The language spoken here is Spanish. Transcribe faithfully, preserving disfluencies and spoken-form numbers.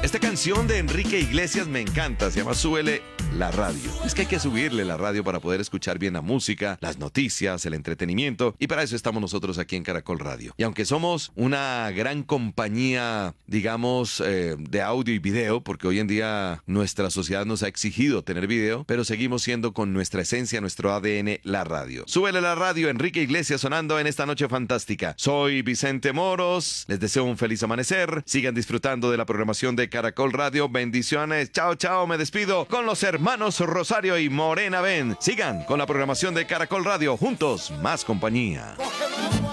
Esta canción de Enrique Iglesias me encanta, se llama Súbele la radio. Es que hay que subirle la radio para poder escuchar bien la música, las noticias, el entretenimiento, y para eso estamos nosotros aquí en Caracol Radio. Y aunque somos una gran compañía, digamos, eh, de audio y video, porque hoy en día nuestra sociedad nos ha exigido tener video, pero seguimos siendo con nuestra esencia, nuestro A D N, la radio. Súbele la radio, Enrique Iglesias sonando en esta noche fantástica. Soy Vicente Moros, les deseo un feliz amanecer, sigan disfrutando de la programación de Caracol Radio, bendiciones, chao, chao, me despido con los hermanos Rosario y Morena Ben. Sigan con la programación de Caracol Radio, juntos, más compañía.